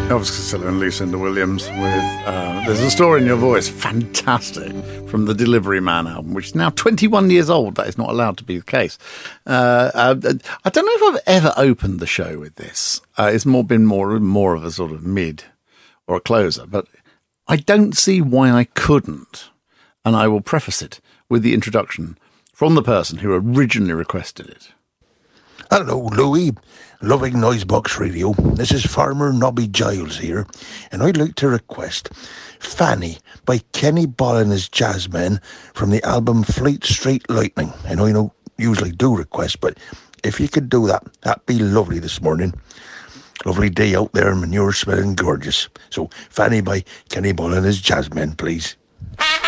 Elvis Costello and Lucinda Williams with There's a Story in Your Voice, fantastic, from the Delivery Man album, which is now 21 years old. That is not allowed to be the case. I don't know if I've ever opened the show with this. It's been more of a sort of mid or a closer, but I don't see why I couldn't. And I will preface it with the introduction from the person who originally requested it. Hello, Louis. Loving Noisebox Radio. This is Farmer Nobby Giles here, and I'd like to request Fanny by Kenny Ball and his Jazzmen from the album Fleet Street Lightning. I know you don't usually do requests, but if you could do that, that'd be lovely this morning. Lovely day out there, manure smelling gorgeous. So Fanny by Kenny Ball and his Jazzmen, please.